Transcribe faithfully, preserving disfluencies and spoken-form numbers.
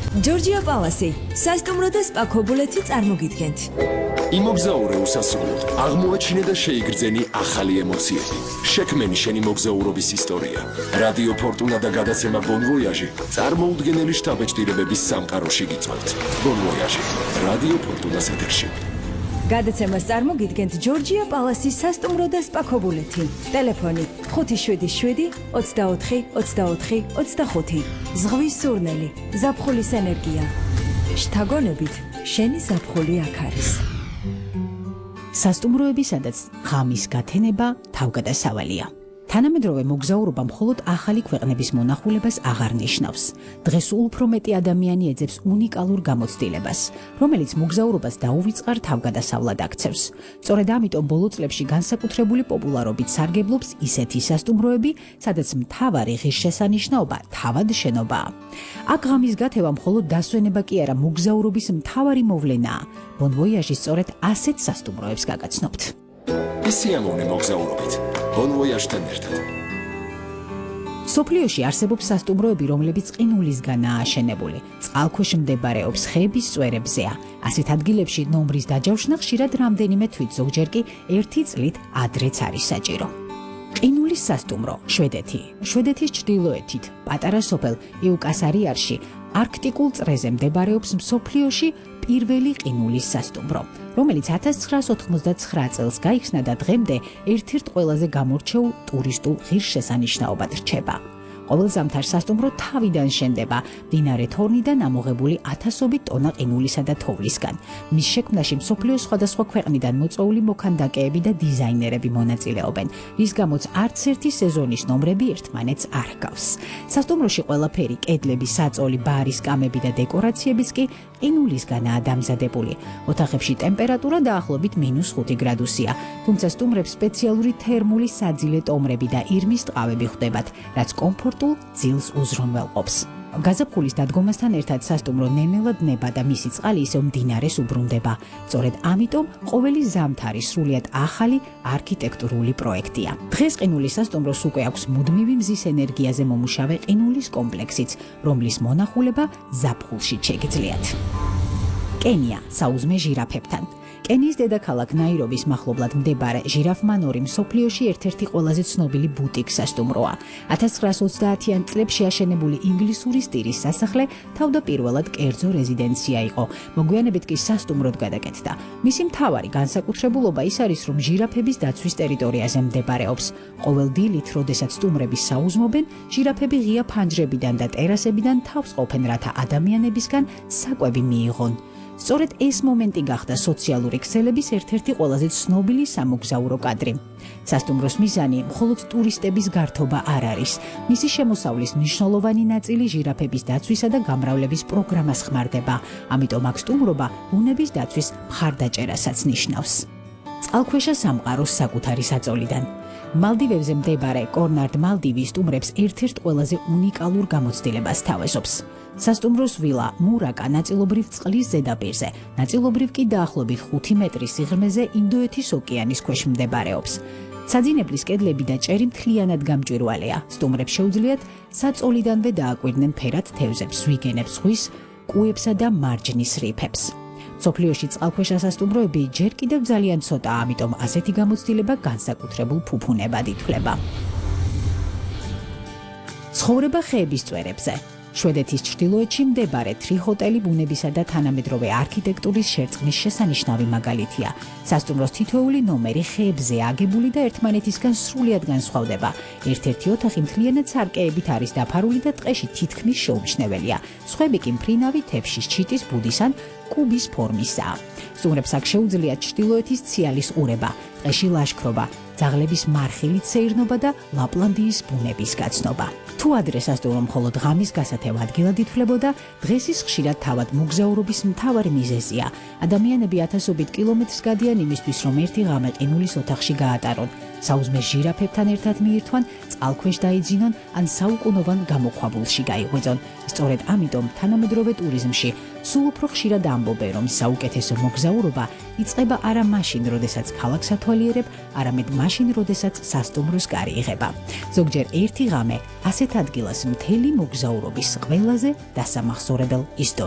ჯორჯია პალასი, სასტუმრო და სპა ქობულეთი წარმოგიდგენთ. იმოგზაურე უსასრულოდ, აღმოაჩინე და შეიგრძენი ახალი ემოციები. შექმენი შენი მოგზაურობის ისტორია. რადიო ფორტუნა და გადაცემა Bon Voyage წარმოუდგენელი შთაბეჭდილებების სამყაროში გიწვევთ. Bon Voyage, რადიო ფორტუნას ეთერში. გადაცემას წარმოგიდგენთ ჯორჯია პალასის სასტუმრო და სპა ქობულეთი. ტელეფონი ხუთი შვიდი შვიდი ოცდაოთხი ოცდაოთხი ოცდახუთი. ზღვის სურნელი, ზაფხულის ენერგია. შთაგონებით, შენი ზაფხული აქ არის. სასტუმროები, სადაც ღამის გათენება თავგადასავალია. თანამედროვე მოგზაურობა მხოლოდ ახალი ქვეყნების მონახულებას აღარ ნიშნავს. დღეს უფრო მეტი ადამიანი ეძებს უნიკალურ გამოცდილებას, რომელიც მოგზაურობას დაუვიწყარ თავგადასავლად აქცევს. სწორედ ამიტომ ბოლო წლებში განსაკუთრებული პოპულარობით სარგებლობს ისეთი სასტუმროები, სადაც მთავარი ღირსშესანიშნაობა თავად შენობაა. აქ ღამის გათევა მხოლოდ დასვენება კი არა, მოგზაურობის მთავარი მოვლენაა. Bon Voyage სწორედ ასეთ სასტუმროებს გაგაცნობთ. ისიამოვნე მოგზაურობით. Bon Voyage-თან ერთად. სოფლიოში არსებობს სასტუმროები, რომლებიც ყინულისგანაა აშენებული. წყალქვეშ მდებარეობს, ხეების წვერებზეა. ასეთ ადგილებში ნომრის დაჯავშნა ხშირად რამდენიმე თვით, ზოგჯერ კი ერთი წლით ადრეც არის საჭირო. ყინულის სასტუმრო, შვედეთი. შვედეთის ჩრდილოეთით, პატარა სოფელ იუკასარიარში, არქტიკულ წრეზე მდებარეობს მსოფლიოში პირველი ყინულის სასტუმრო, რომელიც ათას ცხრაას ოთხმოცდაცხრა წელს გაიხსნა და დღემდე ერთ-ერთ ყველაზე გამორჩეულ ტურისტულ ღირსშესანიშნაობად რჩება. ყოველ ზამთარ სასტუმრო თავიდან შენდება მდინარე თორნიდან ამოღებული ათასობით ტონა ყინულისა და თოვლისგან. მის შექმნაში მსოფლიოს სხვადასხვა ქვეყნიდან მოწვეული მოქანდაკეები და დიზაინერები მონაწილეობენ, რის გამოც არც ერთი სეზონის ნომრები ერთმანეთს არ ჰგავს. სასტუმროში ყველაფერი, კედლები, საწოლი, ბარი, სკამები და დეკორაციებიც კი ყინულისგანაა დამზადებული. ოთახებში ტემპერატურა დაახლოებით მინუს ხუთი გრადუსია, თუმცა სტუმრებს სპეციალური თერმული საძილე ტომრები და ირმის ტყავები ხვდებათ, რაც კომფორტ ძილს უზრუნველყოფს. გაზაფხულის დადგომასთან ერთად სასტუმრო ნელ-ნელა დნება და მისი წყალი ისევ მდინარეს უბრუნდება. სწორედ ამიტომ ყოველი ზამთარი სრულიად ახალი არქიტექტურული პროექტია. დღეს ყინულის სასტუმროს უკვე აქვს მუდმივი მზის ენერგიაზე მომუშავე ყინულის კომპლექსიც, რომლის მონახულება ზაფხულში შეგიძლიათ. კენია, საუზმე ჟირაფებთან. კენიის დედაქალაქ ნაირობის მახლობლად მდებარე ჟირაფ მანორი მსოფლიოში ერთ-ერთი ყველაზე ცნობილი ბუტიკ სასტუმროა. ათას ცხრაას ოცდაათიან წლებში აშენებული ინგლისური სტილის სასახლე თავდაპირველად კერძო რეზიდენცია იყო, მოგვიანებით კი სასტუმროდ გადაკეთდა. მისი მთავარი განსაკუთრებულობა ის არის, რომ ჟირაფების დაცვის ტერიტორიაზე მდებარეობს. ყოველ დილით, როდესაც სტუმრები საუზმობენ, ჟირაფები ღია ფანჯრებიდან და ტერასებიდან თავს ყოფენ, რათა ადამიანებისგან საკვები მიიღონ. სწორედ ეს მომენტი გახდა სოციალური ქსელების ერთ-ერთი ყველაზე ცნობილი სამოგზაურო კადრი. სასტუმროს მიზანი მხოლოდ ტურისტების გართობა არ არის. მისი შემოსავლის მნიშვნელოვანი ნაწილი ჟირაფების დაცვისა და გამრავლების პროგრამას ხმარდება. ამიტომ აქ სტუმრობა ბუნების დაცვის მხარდაჭერასაც ნიშნავს. წყალქვეშა სამყაროს საკუთარი საწოლიდან. მალდივებზე მდებარე კორნარდ მალდივი სტუმრებს ერთ-ერთ ყველაზე უნიკალურ გამოცდილებას თავაზობს. სასტუმროს ვილა მურაკა ნაწილობრივ წყლის ზედაპირზე, ნაწილობრივ კი დაახლოებით ხუთი მეტრის სიღრმეზე ინდოეთის ოკეანის ქვეშ მდებარეობს. საძინებლის კედლები და ჭერი მთლიანად გამჭვირვალეა. სტუმრებს შეუძლიათ საწოლიდანვე დააკვირდნენ ფერად თევზებს, ზვიგენებს, ზღვის კუებსა და მარჯნის რიფებს. სოფლიოში წყალქვეშა სასტუმროები ჯერ კიდევ ძალიან ცოტაა, ამიტომ ასეთი გამოცდილება განსაკუთრებულ ფუფუნებად ითვლება. ცხოვრება ხეების წვერებზე. შვედეთის ჩრდილოეთში მდებარე თრი-ჰოტელი ბუნებისა და თანამედროვე არქიტექტურის შერწყმის შესანიშნავი მაგალითია. სასტუმროს თითოეული ნომერი ხეებზეა აგებული და ერთმანეთისგან სრულიად განსხვავდება. ერთ-ერთი ოთახი მთლიანად სარკეებით არის დაფარული და ტყეში თითქმის შეუმჩნეველია. სხვები კი მფრინავი თეფშის ჩიტის ბუდის ან კუბის ფორმისაა. სტუმრებს აქ შეუძლიათ ჩრდილოეთის ციალის ყურება, ტყეში ლაშქრობა, ძაღლების მარხილით სეირნობა და ლაპლანდიის ბუნების გაცნობა. თუ ადრე სასტუმრო მხოლოდ ღამის გასათევ ადგილად ითვლებოდა, დღეს ის ხშირად თავად მოგზაურობის მთავარი მიზეზია. ადამიანები ათასობით კილომეტრს გადიან იმისთვის, რომ ერთი ღამე ყინულის ოთახში გაატარონ. საუზმე ჟირაფებთან ერთად მიირთვან, წყალქვეშ დაიძინონ ან საუკუნოვან გამოქვაბულში გაიღვიძონ. სწორედ ამიტომ თანამედროვე ტურიზმში სულ უფრო ხშირად ამბობენ, რომ საუკეთესო მოგზაურობა იწყება არა მაშინ, როდესაც ქალაქს ათვალიერებ, არამედ მაშინ, როდესაც სასტუმროს კარი იღება. ზოგჯერ ერთი ღამე ასეთ ადგილას მთელი მოგზაურობის ყველაზე დასამახსოვრებელ ისტორიას